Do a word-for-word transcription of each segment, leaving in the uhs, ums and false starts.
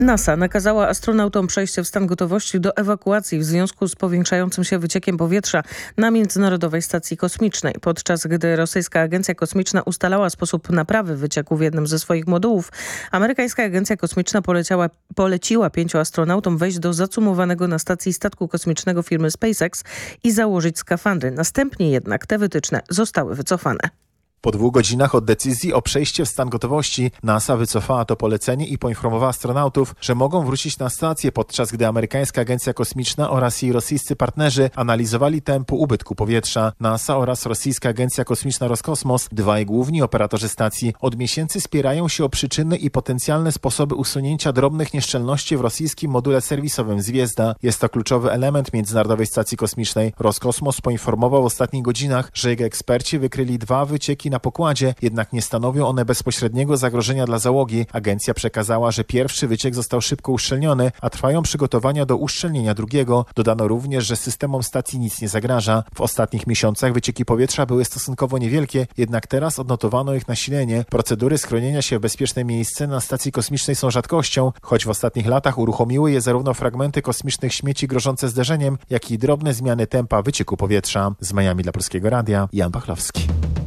NASA nakazała astronautom przejście w stan gotowości do ewakuacji w związku z powiększającym się wyciekiem powietrza na Międzynarodowej Stacji Kosmicznej. Podczas gdy rosyjska agencja kosmiczna ustalała sposób naprawy wycieku w jednym ze swoich modułów, amerykańska agencja kosmiczna poleciała, poleciła pięciu astronautom wejść do zacumowanego na stacji statku kosmicznego firmy SpaceX i założyć skafandry. Następnie jednak te wytyczne zostały wycofane. Po dwóch godzinach od decyzji o przejście w stan gotowości NASA wycofała to polecenie i poinformowała astronautów, że mogą wrócić na stację, podczas gdy amerykańska agencja kosmiczna oraz jej rosyjscy partnerzy analizowali tempo ubytku powietrza. NASA oraz rosyjska agencja kosmiczna Roskosmos, dwaj główni operatorzy stacji, od miesięcy spierają się o przyczyny i potencjalne sposoby usunięcia drobnych nieszczelności w rosyjskim module serwisowym Zwiezda. Jest to kluczowy element Międzynarodowej Stacji Kosmicznej. Roskosmos poinformował w ostatnich godzinach, że jego eksperci wykryli dwa wycieki na pokładzie, jednak nie stanowią one bezpośredniego zagrożenia dla załogi. Agencja przekazała, że pierwszy wyciek został szybko uszczelniony, a trwają przygotowania do uszczelnienia drugiego. Dodano również, że systemom stacji nic nie zagraża. W ostatnich miesiącach wycieki powietrza były stosunkowo niewielkie, jednak teraz odnotowano ich nasilenie. Procedury schronienia się w bezpieczne miejsce na stacji kosmicznej są rzadkością, choć w ostatnich latach uruchomiły je zarówno fragmenty kosmicznych śmieci grożące zderzeniem, jak i drobne zmiany tempa wycieku powietrza. Z Miami dla Polskiego Radia, Jan Pachlowski.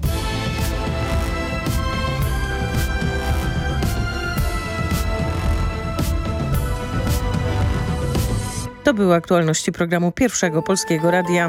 To były aktualności programu Pierwszego Polskiego Radia.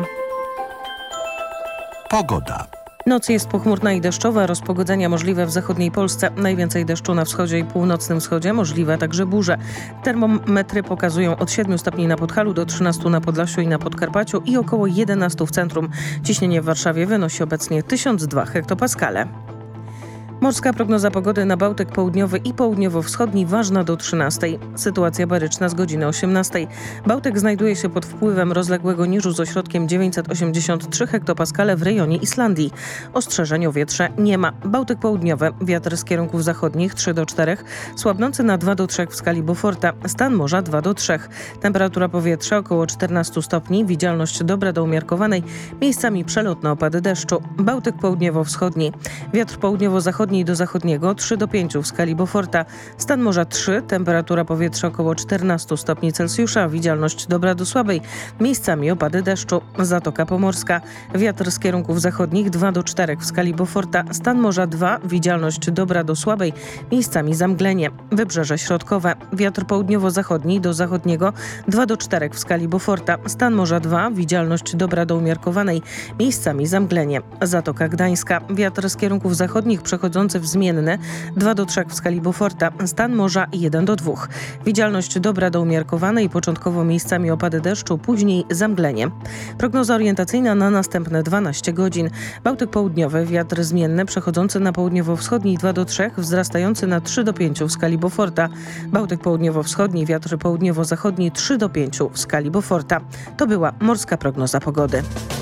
Pogoda. Noc jest pochmurna i deszczowa, rozpogodzenia możliwe w zachodniej Polsce. Najwięcej deszczu na wschodzie i północnym wschodzie, możliwe także burze. Termometry pokazują od siedmiu stopni na Podhalu do trzynastu na Podlasiu i na Podkarpaciu i około jedenastu w centrum. Ciśnienie w Warszawie wynosi obecnie tysiąc dwa hektopaskale. Morska prognoza pogody na Bałtyk Południowy i Południowo-Wschodni ważna do trzynastej. Sytuacja baryczna z godziny osiemnastej. Bałtyk znajduje się pod wpływem rozległego niżu z ośrodkiem dziewięćset osiemdziesiąt trzy hektopaskale w rejonie Islandii. Ostrzeżeń o wietrze nie ma. Bałtyk Południowy. Wiatr z kierunków zachodnich trzy do czterech, słabnący na dwa do trzech w skali Beauforta. Stan morza dwa do trzech. Temperatura powietrza około czternastu stopni. Widzialność dobra do umiarkowanej. Miejscami przelotne opady deszczu. Bałtyk Południowo-Wschodni. Wiatr południowo-zachodni do zachodniego trzy do pięciu w skali Beauforta. Stan morza trzy, temperatura powietrza około czternastu stopni Celsjusza, widzialność dobra do słabej, miejscami opady deszczu. Zatoka Pomorska. Wiatr z kierunków zachodnich dwa do czterech w skali Beauforta. Stan morza dwa, widzialność dobra do słabej, miejscami zamglenie. Wybrzeże środkowe. Wiatr południowo-zachodni do zachodniego dwa do czterech w skali Beauforta. Stan morza dwa, widzialność dobra do umiarkowanej, miejscami zamglenie. Zatoka Gdańska. Wiatr z kierunków zachodnich przechodzący w zmienne dwa do trzech w skali Beauforta. Stan morza jeden do dwóch. Widzialność dobra do umiarkowanej, początkowo miejscami opady deszczu, później zamglenie. Prognoza orientacyjna na następne dwanaście godzin. Bałtyk Południowy, wiatr zmienny przechodzący na południowo-wschodni dwa do trzech, wzrastający na trzy do pięciu w skali Beauforta. Bałtyk Południowo-Wschodni, wiatr południowo-zachodni trzy do pięciu w skali Beauforta. To była morska prognoza pogody.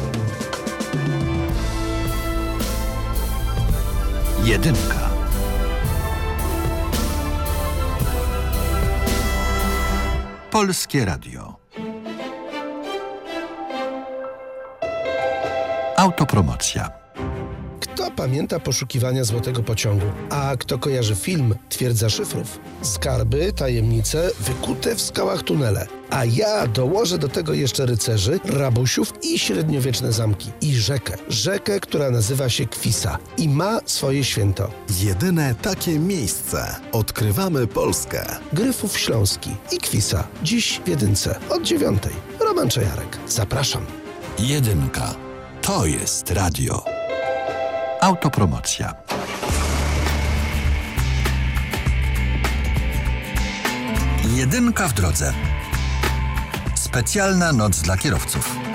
Jedynka. Polskie Radio. Autopromocja. Kto pamięta poszukiwania złotego pociągu? A kto kojarzy film Twierdza szyfrów? Skarby, tajemnice, wykute w skałach tunele. A ja dołożę do tego jeszcze rycerzy, rabusiów i średniowieczne zamki. I rzekę. Rzekę, która nazywa się Kwisa i ma swoje święto. Jedyne takie miejsce. Odkrywamy Polskę. Gryfów Śląski i Kwisa. Dziś w Jedynce od dziewiątej. Roman Czajarek. Zapraszam. Jedynka. To jest radio. Autopromocja. Jedynka w drodze. Specjalna noc dla kierowców.